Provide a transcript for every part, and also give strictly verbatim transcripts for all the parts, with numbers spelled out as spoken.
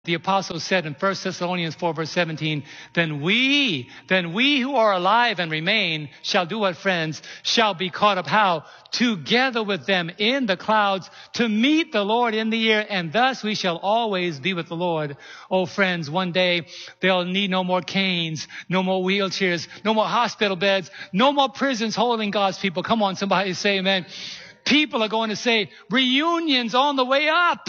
The apostle said in First Thessalonians four, verse seventeen, then we, then we who are alive and remain shall do what, friends? Shall be caught up. How? Together with them in the clouds to meet the Lord in the air, and thus we shall always be with the Lord. Oh, friends, one day they'll need no more canes, no more wheelchairs, no more hospital beds, no more prisons holding God's people. Come on, somebody say amen. People are going to say, reunions on the way up.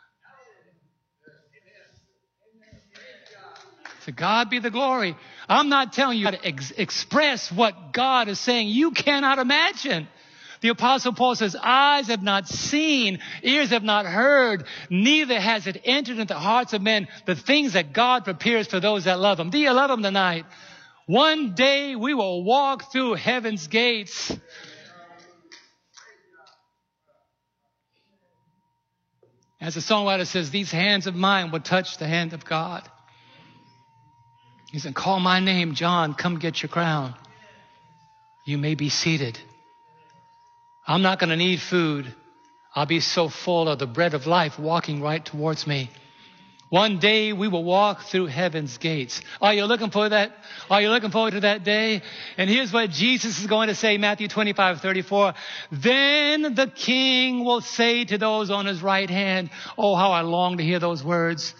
To God be the glory. I'm not telling you how to ex- express what God is saying. You cannot imagine. The Apostle Paul says, eyes have not seen, ears have not heard, neither has it entered into the hearts of men the things that God prepares for those that love him. Do you love him tonight? One day we will walk through heaven's gates. As the songwriter says, these hands of mine will touch the hand of God. He said, call my name, John, come get your crown. You may be seated. I'm not going to need food. I'll be so full of the bread of life walking right towards me. One day we will walk through heaven's gates. Are you looking for that? Are you looking forward to that day? And here's what Jesus is going to say, Matthew twenty-five, thirty-four. Then the King will say to those on his right hand, oh, how I long to hear those words.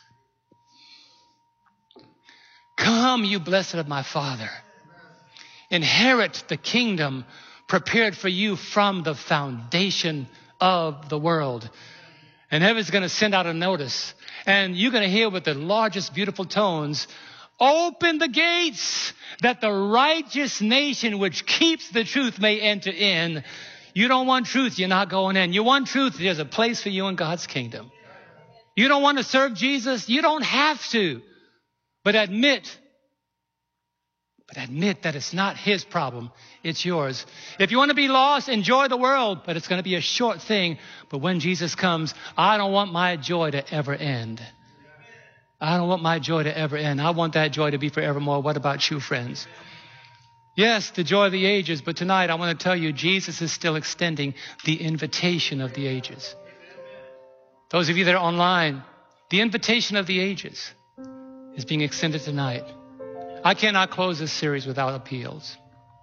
Come, you blessed of my Father. Inherit the kingdom prepared for you from the foundation of the world. And heaven's going to send out a notice. And you're going to hear with the largest beautiful tones, open the gates that the righteous nation which keeps the truth may enter in. You don't want truth, you're not going in. You want truth, there's a place for you in God's kingdom. You don't want to serve Jesus, you don't have to. But admit, but admit that it's not his problem, it's yours. If you want to be lost, enjoy the world, but it's going to be a short thing. But when Jesus comes, I don't want my joy to ever end. I don't want my joy to ever end. I want that joy to be forevermore. What about you, friends? Yes, the joy of the ages, but tonight I want to tell you, Jesus is still extending the invitation of the ages. Those of you that are online, the invitation of the ages is being extended tonight. I cannot close this series without appeals.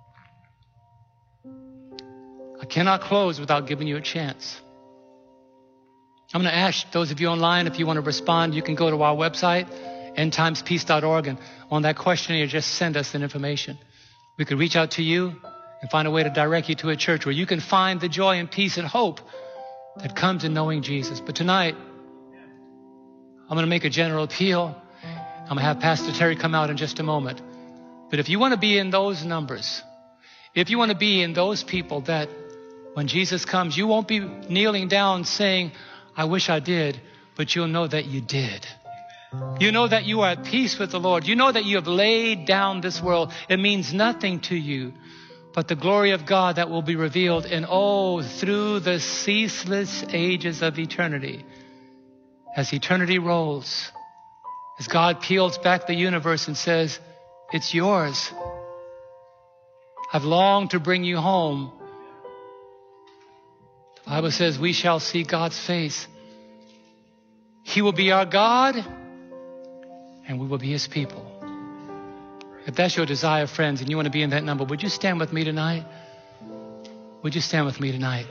I cannot close without giving you a chance. I'm going to ask those of you online, if you want to respond, you can go to our website, end times peace dot org, and on that questionnaire, just send us that information. We could reach out to you and find a way to direct you to a church where you can find the joy and peace and hope that comes in knowing Jesus. But tonight, I'm going to make a general appeal. I'm going to have Pastor Terry come out in just a moment. But if you want to be in those numbers, if you want to be in those people that when Jesus comes, you won't be kneeling down saying, I wish I did, but you'll know that you did. You know that you are at peace with the Lord. You know that you have laid down this world. It means nothing to you, but the glory of God that will be revealed in, oh, through the ceaseless ages of eternity. As eternity rolls, as God peels back the universe and says, it's yours. I've longed to bring you home. The Bible says we shall see God's face. He will be our God and we will be his people. If that's your desire, friends, and you want to be in that number, would you stand with me tonight? Would you stand with me tonight?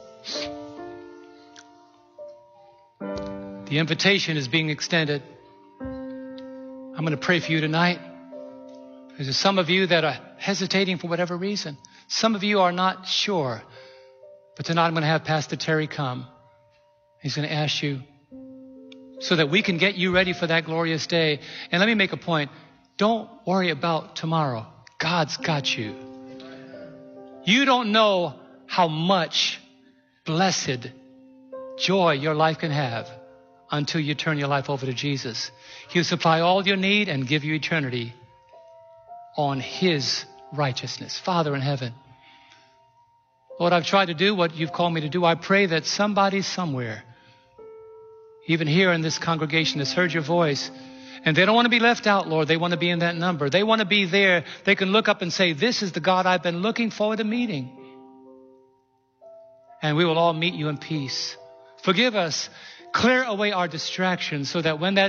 The invitation is being extended. I'm going to pray for you tonight. There's some of you that are hesitating for whatever reason. Some of you are not sure. But tonight I'm going to have Pastor Terry come. He's going to ask you so that we can get you ready for that glorious day. And let me make a point. Don't worry about tomorrow. God's got you. You don't know how much blessed joy your life can have until you turn your life over to Jesus. He'll supply all your need and give you eternity on his righteousness. Father in heaven, Lord, I've tried to do what you've called me to do. I pray that somebody somewhere, even here in this congregation, has heard your voice. And they don't want to be left out, Lord. They want to be in that number. They want to be there. They can look up and say, this is the God I've been looking forward to meeting. And we will all meet you in peace. Forgive us. clear away our distractions so that when that